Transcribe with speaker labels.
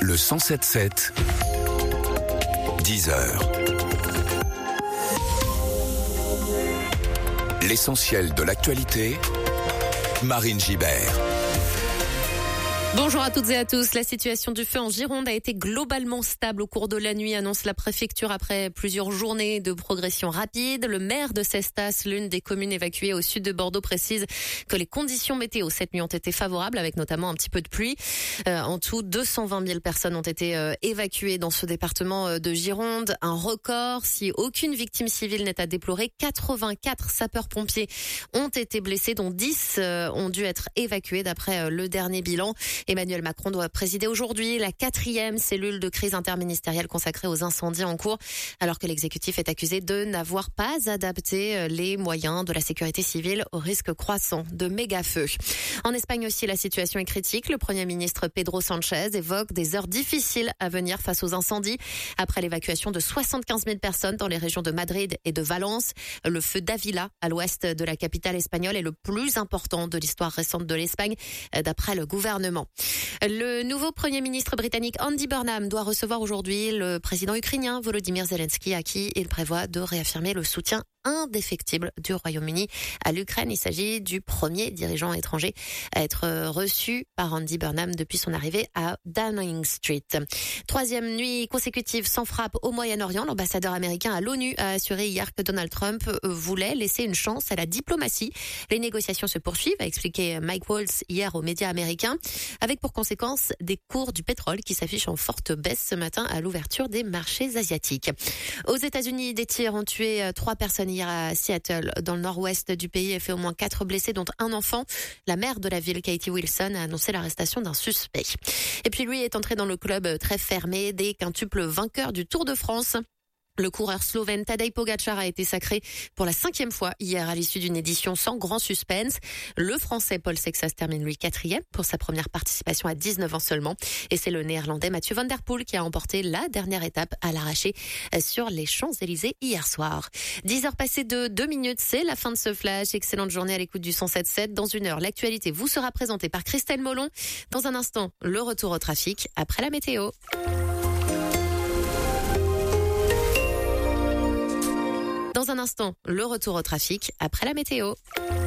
Speaker 1: Le 107.7, 10h. L'essentiel de l'actualité, Marine Gibert.
Speaker 2: Bonjour à toutes et à tous. La situation du feu en Gironde a été globalement stable au cours de la nuit, annonce la préfecture après plusieurs journées de progression rapide. Le maire de Cestas, l'une des communes évacuées au sud de Bordeaux, précise que les conditions météo cette nuit ont été favorables, avec notamment un petit peu de pluie. En tout, 220 000 personnes ont été évacuées dans ce département de Gironde. Un record. Si aucune victime civile n'est à déplorer, 84 sapeurs-pompiers ont été blessés, dont 10 ont dû être évacués d'après le dernier bilan. Emmanuel Macron doit présider aujourd'hui la 4e cellule de crise interministérielle consacrée aux incendies en cours, alors que l'exécutif est accusé de n'avoir pas adapté les moyens de la sécurité civile au risque croissant de méga-feux. En Espagne aussi, la situation est critique. Le Premier ministre Pedro Sánchez évoque des heures difficiles à venir face aux incendies. Après l'évacuation de 75 000 personnes dans les régions de Madrid et de Valence, le feu d'Ávila, à l'ouest de la capitale espagnole, est le plus important de l'histoire récente de l'Espagne, d'après le gouvernement. Le nouveau Premier ministre britannique Andy Burnham doit recevoir aujourd'hui le président ukrainien Volodymyr Zelensky, à qui il prévoit de réaffirmer le soutien indéfectible du Royaume-Uni à l'Ukraine. Il s'agit du premier dirigeant étranger à être reçu par Andy Burnham depuis son arrivée à Downing Street. 3e nuit consécutive sans frappe au Moyen-Orient. L'ambassadeur américain à l'ONU a assuré hier que Donald Trump voulait laisser une chance à la diplomatie. Les négociations se poursuivent, a expliqué Mike Waltz hier aux médias américains, avec pour conséquence des cours du pétrole qui s'affichent en forte baisse ce matin à l'ouverture des marchés asiatiques. Aux États-Unis, des tirs ont tué 3 personnes hier à Seattle, dans le nord-ouest du pays, et fait au moins 4 blessés, dont un enfant. La maire de la ville, Katie Wilson, a annoncé l'arrestation d'un suspect. Et puis lui est entré dans le club très fermé des quintuples vainqueurs du Tour de France. Le coureur slovène Tadej Pogačar a été sacré pour la 5e fois hier à l'issue d'une édition sans grand suspense. Le Français Paul Sexas termine lui 4e pour sa première participation à 19 ans seulement. Et c'est le Néerlandais Mathieu Van Der Poel qui a remporté la dernière étape à l'arraché sur les Champs-Élysées hier soir. 10h passées de 2 minutes, c'est la fin de ce flash. Excellente journée à l'écoute du 107.7. Dans une heure, l'actualité vous sera présentée par Christelle Molon. Dans un instant, le retour au trafic après la météo. Dans un instant, le retour au trafic après la météo.